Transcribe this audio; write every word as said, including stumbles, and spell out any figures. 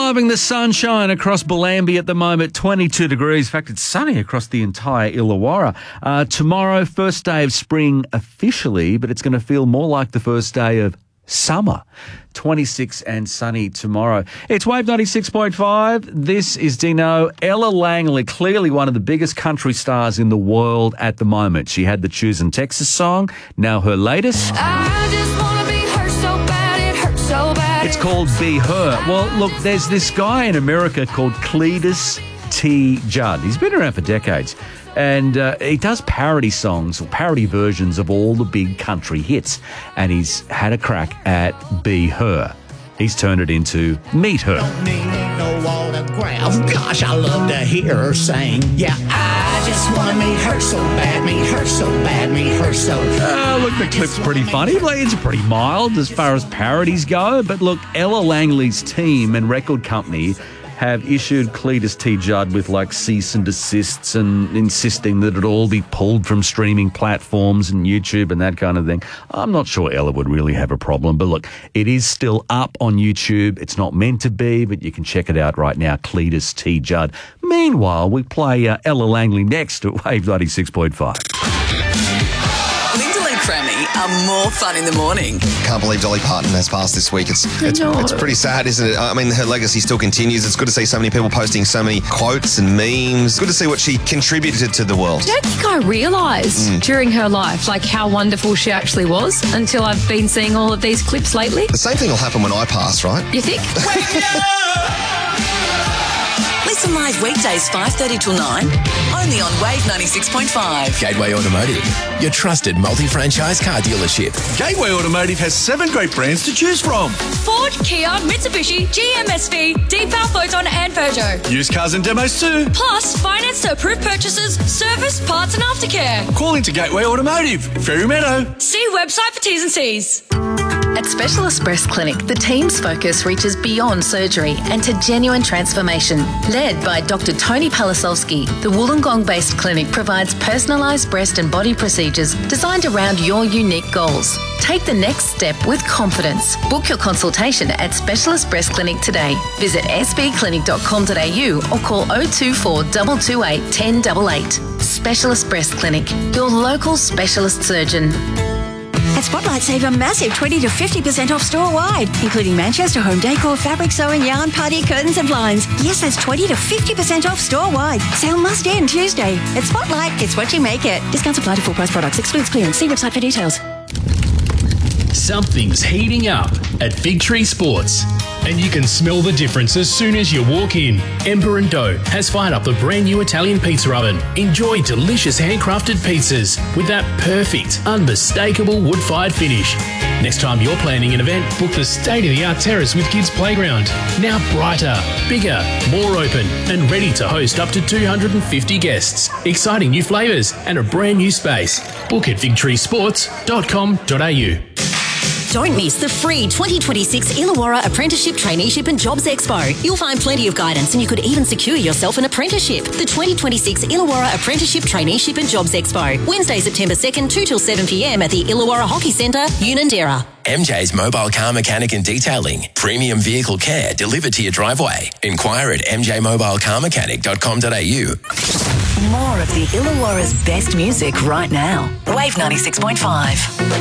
loving the sunshine across Bellambi at the moment, twenty-two degrees. In fact, it's sunny across the entire Illawarra. Uh, tomorrow, first day of spring officially, but it's going to feel more like the first day of summer. twenty-six and sunny tomorrow. It's Wave ninety-six point five. This is Dino. Ella Langley, clearly one of the biggest country stars in the world at the moment. She had the Choosing Texas song. Now her latest. I just want to be her so bad, it hurts so bad. It's called Be Her. Well, look, there's this guy in America called Cletus T. Judd. He's been around for decades. And uh, he does parody songs or parody versions of all the big country hits. And he's had a crack at Be Her. He's turned it into Meet Her. Don't need no autograph. Gosh, I love to hear her sing. Yeah, I just want to meet her so bad, meet her so bad, meet her so. Uh, look, the clip's pretty funny. Like, it's pretty mild as far as parodies go. But look, Ella Langley's team and record company have issued Cletus T. Judd with like cease and desists and insisting that it all be pulled from streaming platforms and YouTube and that kind of thing. I'm not sure Ella would really have a problem, but look, it is still up on YouTube. It's not meant to be, but you can check it out right now, Cletus T. Judd. Meanwhile, we play uh, Ella Langley next at Wave ninety-six point five. Are more fun in the morning. Can't believe Dolly Parton has passed this week. It's it's, it's pretty sad, isn't it? I mean, her legacy still continues. It's good to see so many people posting so many quotes and memes. Good to see what she contributed to the world. I don't think I realised mm. during her life, like, how wonderful she actually was until I've been seeing all of these clips lately. The same thing will happen when I pass, right? You think? Listen live weekdays five thirty till nine, only on Wave ninety-six point five. Gateway Automotive, your trusted multi-franchise car dealership. Gateway Automotive has seven great brands to choose from. Ford, Kia, Mitsubishi, G M S V, Deepal, Photon and Peugeot. Used cars and demos too. Plus, finance to approved purchases, service, parts and aftercare. Call into Gateway Automotive, Fairy Meadow. See website for T's and C's. At Specialist Breast Clinic, the team's focus reaches beyond surgery and to genuine transformation. Led by Doctor Tony Palasovsky, the Wollongong-based clinic provides personalised breast and body procedures designed around your unique goals. Take the next step with confidence. Book your consultation at Specialist Breast Clinic today. Visit s b clinic dot com dot a u or call oh two four, two two eight, one oh eight eight. Specialist Breast Clinic, your local specialist surgeon. At Spotlight, save a massive twenty to fifty percent off store-wide, including Manchester home decor, fabric sewing, yarn, party, curtains and blinds. Yes, that's twenty to fifty percent off store-wide. Sale must end Tuesday. At Spotlight, it's what you make it. Discounts apply to full-price products. Excludes clearance. See website for details. Something's heating up at Fig Tree Sports, and you can smell the difference as soon as you walk in. Ember and Dough has fired up the brand new Italian pizza oven. Enjoy delicious handcrafted pizzas with that perfect, unmistakable wood-fired finish. Next time you're planning an event, book the state-of-the-art terrace with Kids Playground. Now brighter, bigger, more open, and ready to host up to two hundred fifty guests. Exciting new flavours and a brand new space. Book at fig tree sports dot com dot a u. Don't miss the free twenty twenty-six Illawarra Apprenticeship, Traineeship and Jobs Expo. You'll find plenty of guidance and you could even secure yourself an apprenticeship. The twenty twenty-six Illawarra Apprenticeship, Traineeship and Jobs Expo. Wednesday, September second, two till seven p m at the Illawarra Hockey Centre, Unanderra. M J's Mobile Car Mechanic and Detailing. Premium vehicle care delivered to your driveway. Inquire at m j mobile car mechanic dot com dot a u. More of the Illawarra's best music right now. Wave ninety-six point five.